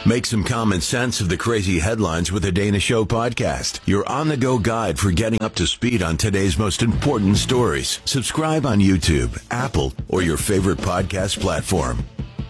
Make some common sense of the crazy headlines with the Dana Show podcast, your on-the-go guide for getting up to speed on today's most important stories. Subscribe on YouTube, Apple, or your favorite podcast platform.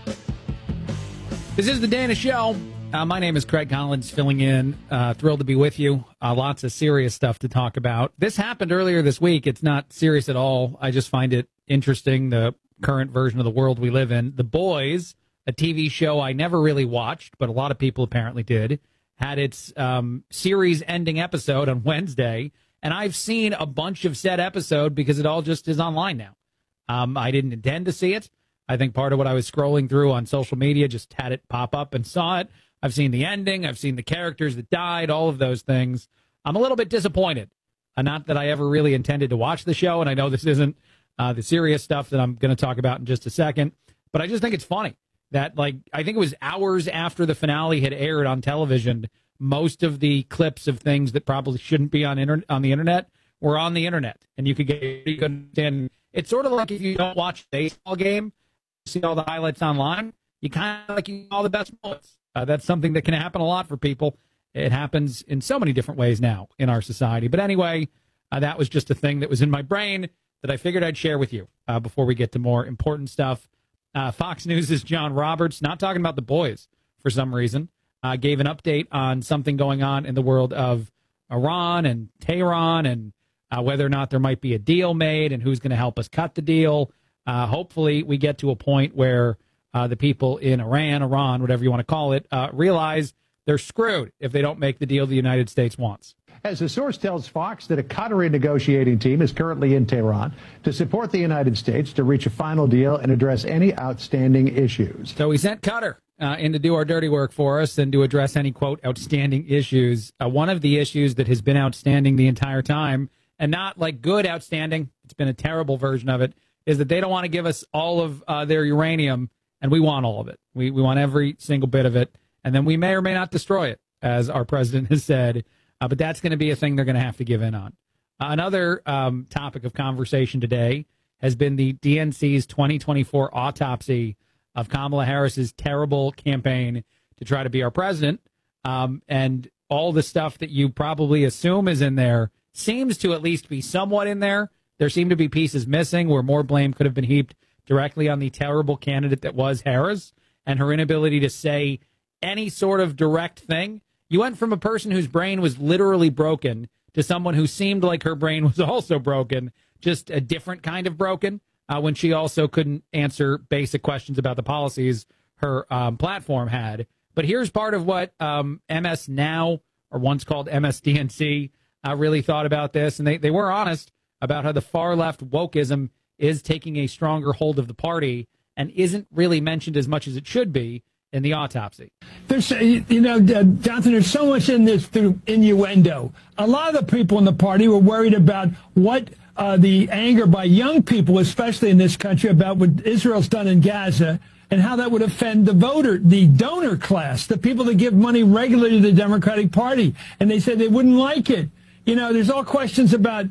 This is the Dana Show. My name is Craig Collins, filling in. Thrilled to be with you. Lots of serious stuff to talk about. This happened earlier this week. It's not serious at all. I just find it interesting, the current version of the world we live in. The Boys, a TV show I never really watched, but a lot of people apparently did, had its series-ending episode on Wednesday, and I've seen a bunch of said episode because it all just is online now. I didn't intend to see it. I think part of what I was scrolling through on social media just had it pop up and saw it. I've seen the ending. I've seen the characters that died, all of those things. I'm a little bit disappointed. Not that I ever really intended to watch the show, and I know this isn't the serious stuff that I'm going to talk about in just a second, but I just think it's funny that, like, I think it was hours after the finale had aired on television, most of the clips of things that probably shouldn't be on the internet were on the internet, and you could understand. It's sort of like if you don't watch a baseball game, see all the highlights online, you kind of like you all the best moments. That's something that can happen a lot for people. It happens in so many different ways now in our society. But anyway, that was just a thing that was in my brain that I figured I'd share with you before we get to more important stuff. Fox News' John Roberts, not talking about the Boys for some reason, gave an update on something going on in the world of Iran and Tehran and whether or not there might be a deal made and who's going to help us cut the deal. Hopefully we get to a point where the people in Iran, whatever you want to call it, realize they're screwed if they don't make the deal the United States wants. As a source tells Fox that a Qatari negotiating team is currently in Tehran to support the United States to reach a final deal and address any outstanding issues. So we sent Qatar in to do our dirty work for us and to address any, quote, outstanding issues. One of the issues that has been outstanding the entire time, and not like good outstanding, it's been a terrible version of it, is that they don't want to give us all of their uranium, and we want all of it. We want every single bit of it, and then we may or may not destroy it, as our president has said. But that's going to be a thing they're going to have to give in on. Another topic of conversation today has been the DNC's 2024 autopsy of Kamala Harris's terrible campaign to try to be our president. And all the stuff that you probably assume is in there seems to at least be somewhat in there. There seem to be pieces missing where more blame could have been heaped directly on the terrible candidate that was Harris and her inability to say any sort of direct thing. You went from a person whose brain was literally broken to someone who seemed like her brain was also broken, just a different kind of broken, when she also couldn't answer basic questions about the policies her platform had. But here's part of what MS Now, or once called MSDNC, really thought about this. And they were honest about how the far-left wokeism is taking a stronger hold of the party and isn't really mentioned as much as it should be in the autopsy. There's, Jonathan, there's so much in this through innuendo. A lot of the people in the party were worried about what the anger by young people, especially in this country, about what Israel's done in Gaza and how that would offend the donor class, the people that give money regularly to the Democratic Party. And they said they wouldn't like it. There's all questions about,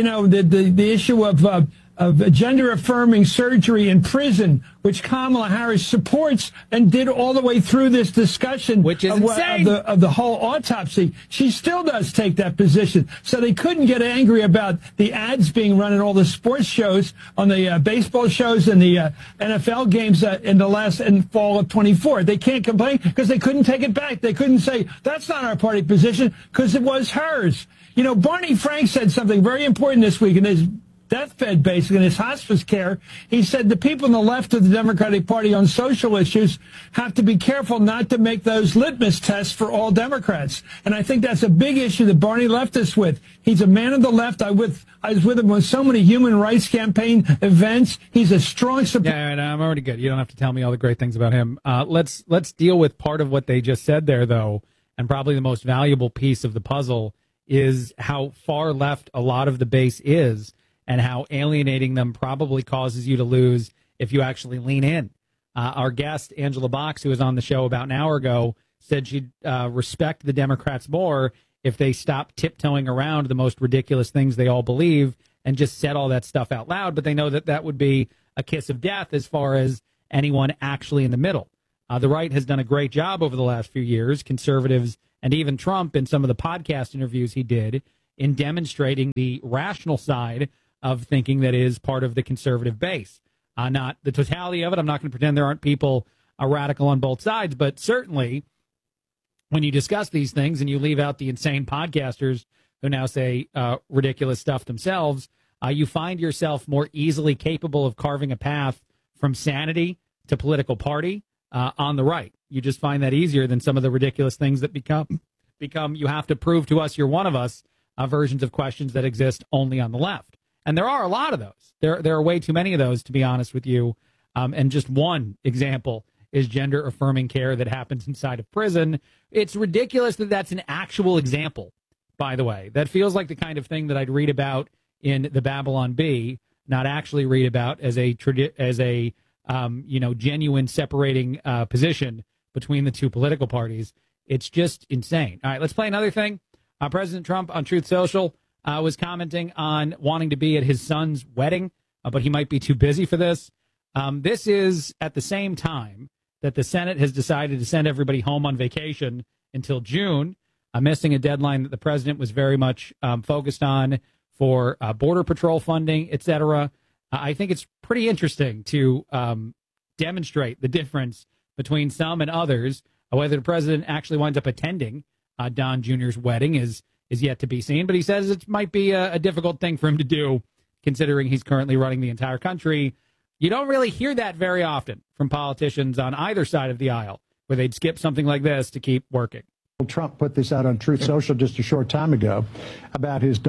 the issue of gender-affirming surgery in prison, which Kamala Harris supports and did all the way through this discussion which is insane. Of the whole autopsy. She still does take that position. So they couldn't get angry about the ads being run in all the sports shows, on the baseball shows and the NFL games in fall of 24. They can't complain because they couldn't take it back. They couldn't say, that's not our party position, because it was hers. Barney Frank said something very important this week in his deathbed, basically, in his hospice care. He said the people on the left of the Democratic Party on social issues have to be careful not to make those litmus tests for all Democrats. And I think that's a big issue that Barney left us with. He's a man of the left. I was with him on so many human rights campaign events. He's a strong supporter. Yeah, and I'm already good. You don't have to tell me all the great things about him. Let's deal with part of what they just said there, though, and probably the most valuable piece of the puzzle is how far left a lot of the base is, and how alienating them probably causes you to lose if you actually lean in. Our guest, Angela Box, who was on the show about an hour ago, said she'd respect the Democrats more if they stopped tiptoeing around the most ridiculous things they all believe and just said all that stuff out loud. But they know that that would be a kiss of death as far as anyone actually in the middle. The right has done a great job over the last few years, conservatives and even Trump in some of the podcast interviews he did, in demonstrating the rational side of thinking that is part of the conservative base. Not the totality of it. I'm not going to pretend there aren't people radical on both sides, but certainly when you discuss these things and you leave out the insane podcasters who now say ridiculous stuff themselves, you find yourself more easily capable of carving a path from sanity to political party on the right. You just find that easier than some of the ridiculous things that become you have to prove to us you're one of us versions of questions that exist only on the left. And there are a lot of those. There are way too many of those, to be honest with you. And just one example is gender affirming care that happens inside of prison. It's ridiculous that that's an actual example, by the way. That feels like the kind of thing that I'd read about in the Babylon Bee, not actually read about as a genuine separating position between the two political parties. It's just insane. All right, let's play another thing. President Trump on Truth Social was commenting on wanting to be at his son's wedding, but he might be too busy for this. This is at the same time that the Senate has decided to send everybody home on vacation until June, missing a deadline that the president was very much focused on for Border Patrol funding, et cetera. I think it's pretty interesting to demonstrate the difference between some and others. Whether the president actually winds up attending Don Jr.'s wedding is yet to be seen, but he says it might be a difficult thing for him to do, considering he's currently running the entire country. You don't really hear that very often from politicians on either side of the aisle, where they'd skip something like this to keep working. Trump put this out on Truth Social just a short time ago about his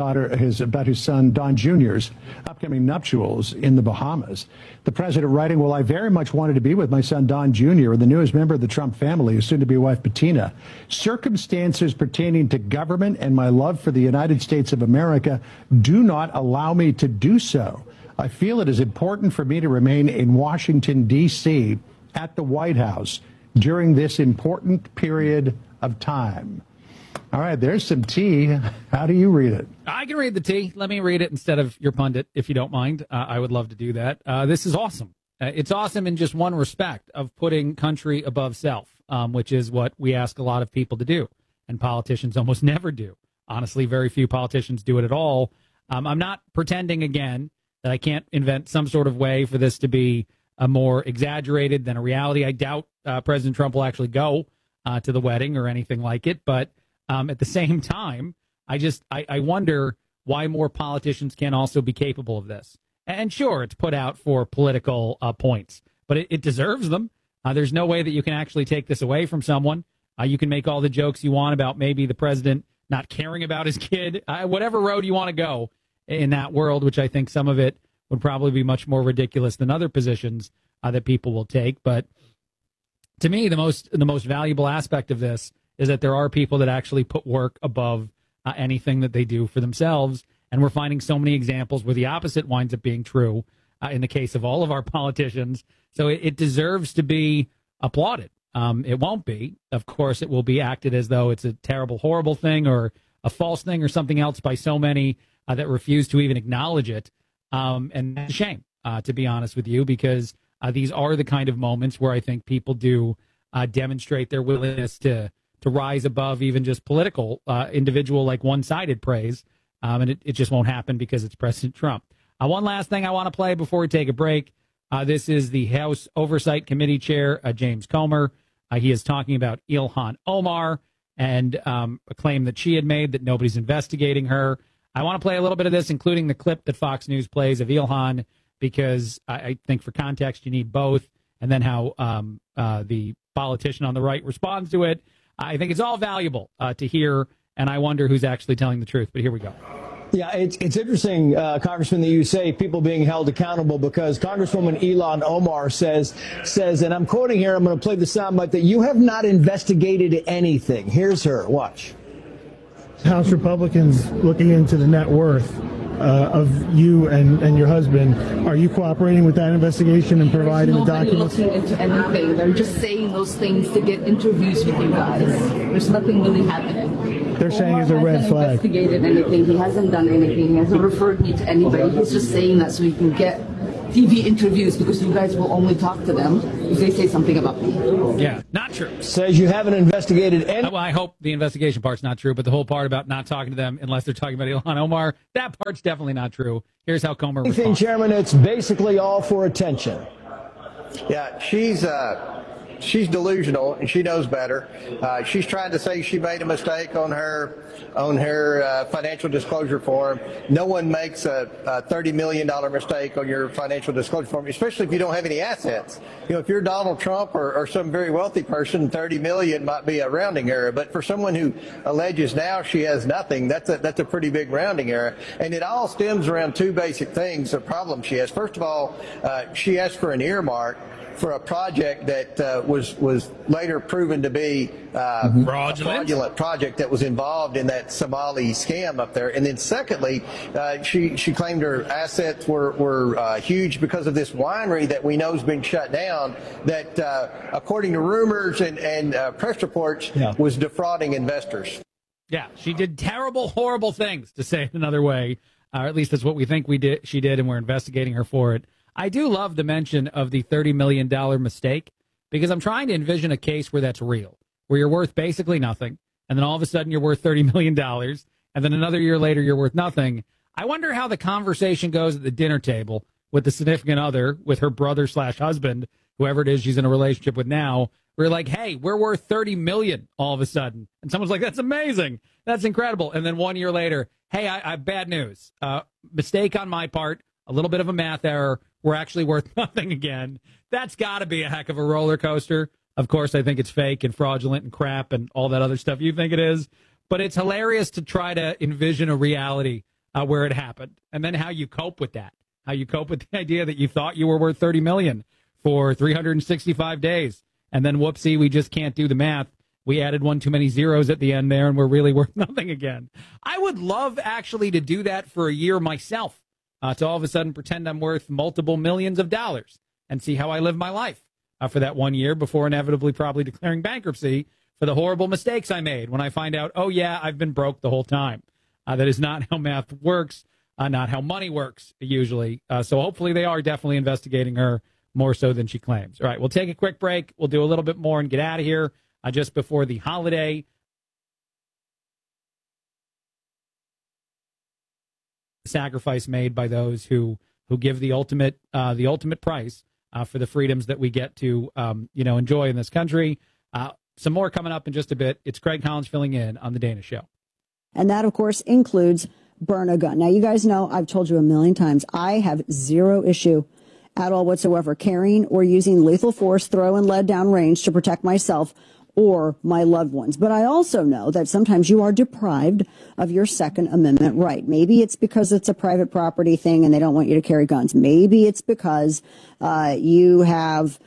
son Don Jr.'s upcoming nuptials in the Bahamas. The president writing, "Well, I very much wanted to be with my son Don Jr. and the newest member of the Trump family, his soon-to-be wife Bettina. Circumstances pertaining to government and my love for the United States of America do not allow me to do so. I feel it is important for me to remain in Washington, D.C. at the White House during this important period of time." All right, there's some tea. How do you read it? I can read the tea. Let me read it instead of your pundit, if you don't mind. I would love to do that. This is awesome. It's awesome in just one respect, of putting country above self, which is what we ask a lot of people to do, and politicians almost never do. Honestly, very few politicians do it at all. I'm not pretending, again, that I can't invent some sort of way for this to be more exaggerated than a reality. I doubt President Trump will actually go to the wedding or anything like it. But at the same time, I wonder why more politicians can't also be capable of this. And sure, it's put out for political points, but it deserves them. There's no way that you can actually take this away from someone. You can make all the jokes you want about maybe the president not caring about his kid, whatever road you want to go in that world, which I think some of it would probably be much more ridiculous than other positions that people will take. But to me, the most valuable aspect of this is that there are people that actually put work above anything that they do for themselves. And we're finding so many examples where the opposite winds up being true in the case of all of our politicians. So it deserves to be applauded. It won't be. Of course, it will be acted as though it's a terrible, horrible thing or a false thing or something else by so many that refuse to even acknowledge it. And that's a shame, to be honest with you, because these are the kind of moments where I think people do demonstrate their willingness to rise above even just political, individual, like one-sided praise. And it just won't happen because it's President Trump. One last thing I want to play before we take a break. This is the House Oversight Committee Chair, James Comer. He is talking about Ilhan Omar and a claim that she had made that nobody's investigating her. I want to play a little bit of this, including the clip that Fox News plays of Ilhan, because I think for context you need both, and then how the politician on the right responds to it. I think it's all valuable to hear, and I wonder who's actually telling the truth. But here we go. Yeah, it's interesting, Congressman, that you say people being held accountable, because Congresswoman Ilhan Omar says, and I'm quoting here, I'm going to play the soundbite, that you have not investigated anything. Here's her. Watch. House Republicans looking into the net worth of you and your husband. Are you cooperating with that investigation and providing the documents? Nobody looking into anything. They're just saying those things to get interviews with you guys. There's nothing really happening. They're saying it's a red flag. He hasn't investigated anything. He hasn't done anything. He hasn't referred me to anybody. He's just saying that so he can get TV interviews because you guys will only talk to them if they say something about me. Yeah, not true. Says you haven't investigated any. Well, I hope the investigation part's not true, but the whole part about not talking to them unless they're talking about Ilhan Omar, that part's definitely not true. Here's how Comer responds. Chairman, it's basically all for attention. Yeah, she's delusional and she knows better. She's trying to say she made a mistake on her financial disclosure form. No one makes a $30 million mistake on your financial disclosure form, especially if you don't have any assets. You know, if you're Donald Trump or some very wealthy person, 30 million might be a rounding error. But for someone who alleges now she has nothing, that's a pretty big rounding error. And it all stems around two basic things, the problem she has. First of all, she asked for an earmark for a project that was later proven to be a fraudulent project that was involved in that Somali scam up there. And then secondly, she claimed her assets were huge because of this winery that we know has been shut down that, according to rumors and press reports, was defrauding investors. Yeah, she did terrible, horrible things, to say it another way. Or at least that's what we think she did, and we're investigating her for it. I do love the mention of the $30 million mistake because I'm trying to envision a case where that's real, where you're worth basically nothing, and then all of a sudden you're worth $30 million, and then another year later you're worth nothing. I wonder how the conversation goes at the dinner table with the significant other, with her brother/husband, whoever it is she's in a relationship with now. We're like, hey, we're worth $30 million all of a sudden. And someone's like, that's amazing. That's incredible. And then 1 year later, hey, I bad news. Mistake on my part, a little bit of a math error. We're actually worth nothing again. That's got to be a heck of a roller coaster. Of course, I think it's fake and fraudulent and crap and all that other stuff you think it is. But it's hilarious to try to envision a reality where it happened. And then how you cope with that. How you cope with the idea that you thought you were worth $30 million for 365 days. And then, whoopsie, we just can't do the math. We added one too many zeros at the end there, and we're really worth nothing again. I would love, actually, to do that for a year myself, to all of a sudden pretend I'm worth multiple millions of dollars and see how I live my life for that 1 year before inevitably probably declaring bankruptcy for the horrible mistakes I made when I find out, oh, yeah, I've been broke the whole time. That is not how math works, not how money works, usually. So hopefully they are definitely investigating her more so than she claims. All right, we'll take a quick break. We'll do a little bit more and get out of here just before the holiday. Sacrifice made by those who give the ultimate price for the freedoms that we get to enjoy in this country. Some more coming up in just a bit. It's Craig Collins filling in on The Dana Show. And that, of course, includes burn a gun. Now, you guys know, I've told you a million times, I have zero issue at all whatsoever carrying or using lethal force, throwing lead down range to protect myself or my loved ones. But I also know that sometimes you are deprived of your Second Amendment right. Maybe it's because it's a private property thing and they don't want you to carry guns. Maybe it's because you have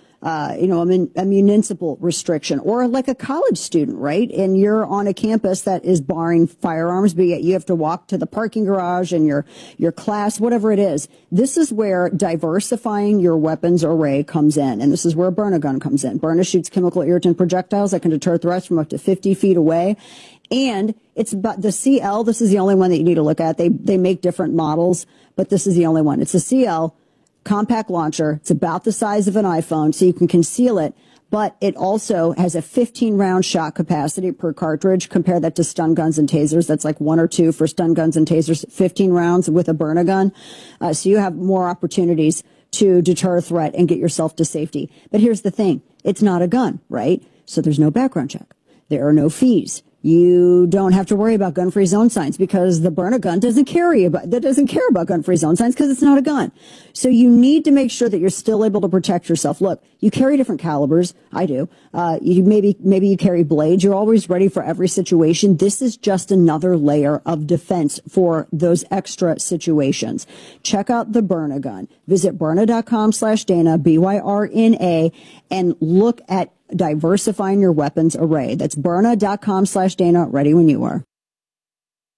a municipal restriction, or like a college student, right? And you're on a campus that is barring firearms, but yet you have to walk to the parking garage and your class, whatever it is. This is where diversifying your weapons array comes in. And this is where Burn-A-Gun comes in. Burn-A shoots chemical irritant projectiles that can deter threats from up to 50 feet away. And it's about the CL. This is the only one that you need to look at. They make different models, but this is the only one. It's a CL compact launcher. It's about the size of an iPhone, so you can conceal it, but it also has a 15-round shot capacity per cartridge. Compare that to stun guns and tasers. That's like 1 or 2 for stun guns and tasers, 15 rounds with a Burn-A-Gun. So you have more opportunities to deter a threat and get yourself to safety. But here's the thing. It's not a gun, right? So there's no background check. There are no fees. You don't have to worry about gun-free zone signs because the Burn-A-Gun doesn't care about gun-free zone signs because it's not a gun. So you need to make sure that you're still able to protect yourself. Look, you carry different calibers. I do. Maybe you carry blades. You're always ready for every situation. This is just another layer of defense for those extra situations. Check out the Burn-A-Gun. Visit Byrna.com/Dana, Byrna, and look at diversifying your weapons array. That's Byrna.com/Dana. Ready when you are.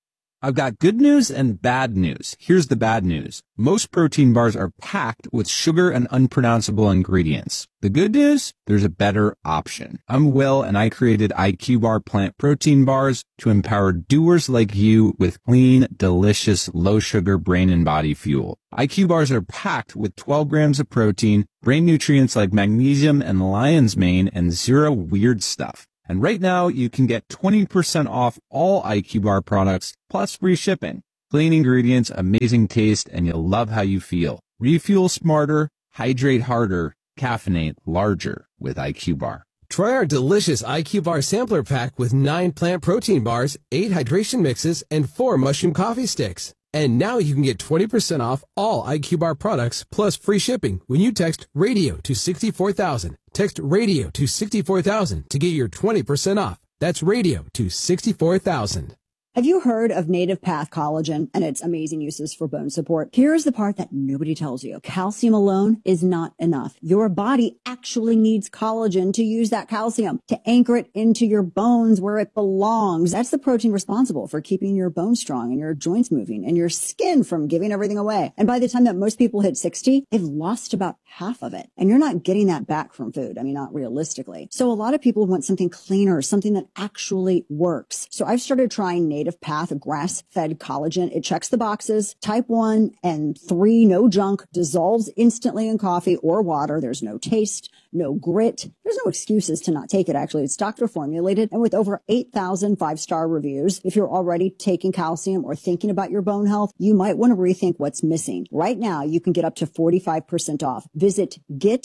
I've got good news and bad news. Here's the bad news. Most protein bars are packed with sugar and unpronounceable ingredients. The good news? There's a better option. I'm Will, and I created IQ Bar plant protein bars to empower doers like you with clean, delicious, low-sugar brain and body fuel. IQ Bars are packed with 12 grams of protein, brain nutrients like magnesium and lion's mane, and zero weird stuff. And right now, you can get 20% off all IQ Bar products, plus free shipping. Clean ingredients, amazing taste, and you'll love how you feel. Refuel smarter, hydrate harder, caffeinate larger with IQ Bar. Try our delicious IQ Bar sampler pack with 9 plant protein bars, 8 hydration mixes, and 4 mushroom coffee sticks. And now you can get 20% off all IQ Bar products plus free shipping when you text RADIO to 64,000. Text RADIO to 64,000 to get your 20% off. That's RADIO to 64,000. Have you heard of Native Path Collagen and its amazing uses for bone support? Here's the part that nobody tells you. Calcium alone is not enough. Your body actually needs collagen to use that calcium, to anchor it into your bones where it belongs. That's the protein responsible for keeping your bones strong and your joints moving and your skin from giving everything away. And by the time that most people hit 60, they've lost about half of it. And you're not getting that back from food. I mean, not realistically. So a lot of people want something cleaner, something that actually works. So I've started trying Native Path grass-fed collagen. It checks the boxes. Type 1 and 3, no junk, dissolves instantly in coffee or water. There's no taste, no grit. There's no excuses to not take it, actually. It's doctor formulated and with over 8,000 5-star reviews. If you're already taking calcium or thinking about your bone health, you might want to rethink what's missing. Right now, you can get up to 45% off. Visit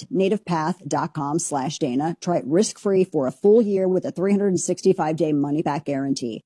getnativepath.com/Dana. Try it risk-free for a full year with a 365-day money-back guarantee.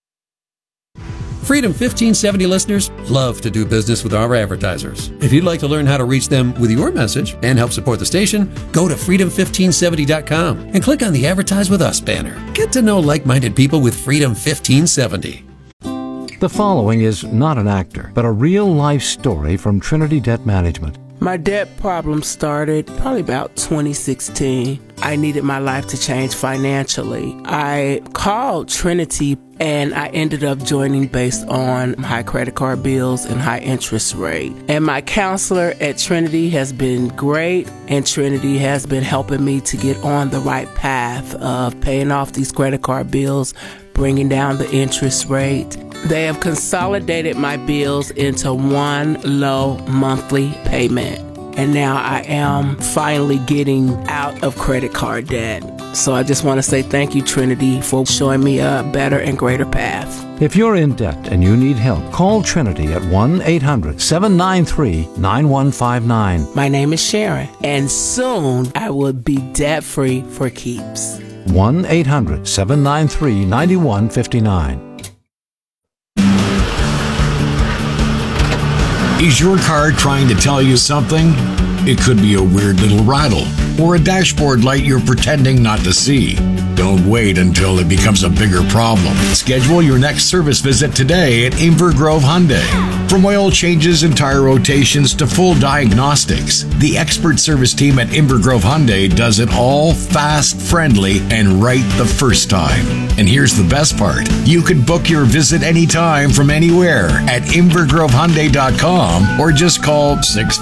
Freedom 1570 listeners love to do business with our advertisers. If you'd like to learn how to reach them with your message and help support the station, go to freedom1570.com and click on the Advertise With Us banner. Get to know like-minded people with Freedom 1570. The following is not an actor, but a real-life story from Trinity Debt Management. My debt problem started probably about 2016. I needed my life to change financially. I called Trinity and I ended up joining based on high credit card bills and high interest rate. And my counselor at Trinity has been great, and Trinity has been helping me to get on the right path of paying off these credit card bills, bringing down the interest rate. They have consolidated my bills into one low monthly payment. And now I am finally getting out of credit card debt. So I just want to say thank you, Trinity, for showing me a better and greater path. If you're in debt and you need help, call Trinity at 1-800-793-9159. My name is Sharon, and soon I will be debt-free for keeps. 1-800-793-9159. Is your car trying to tell you something? It could be a weird little rattle or a dashboard light you're pretending not to see. Don't wait until it becomes a bigger problem. Schedule your next service visit today at Invergrove Hyundai. From oil changes and tire rotations to full diagnostics, the expert service team at Invergrove Hyundai does it all fast, friendly, and right the first time. And here's the best part. You can book your visit anytime from anywhere at InvergroveHyundai.com or just call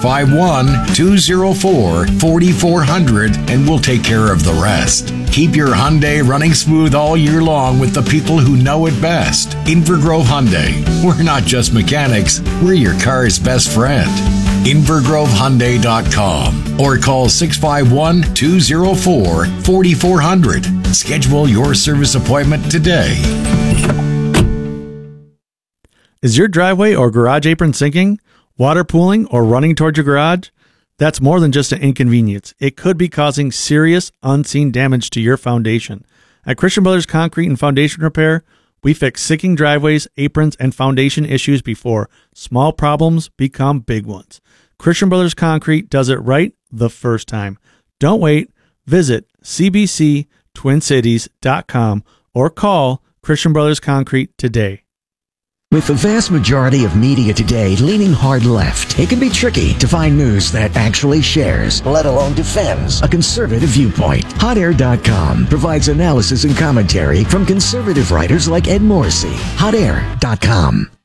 651-204-4400 and we'll take care of the rest. Keep your Hyundai running smooth all year long with the people who know it best. Invergrove Hyundai. We're not just mechanics, we're your car's best friend. InvergroveHyundai.com or call 651-204-4400. Schedule your service appointment today. Is your driveway or garage apron sinking, water pooling, or running towards your garage? That's more than just an inconvenience. It could be causing serious, unseen damage to your foundation. At Christian Brothers Concrete and Foundation Repair, we fix sinking driveways, aprons, and foundation issues before small problems become big ones. Christian Brothers Concrete does it right the first time. Don't wait. Visit cbctwincities.com or call Christian Brothers Concrete today. With the vast majority of media today leaning hard left, it can be tricky to find news that actually shares, let alone defends, a conservative viewpoint. HotAir.com provides analysis and commentary from conservative writers like Ed Morrissey. HotAir.com.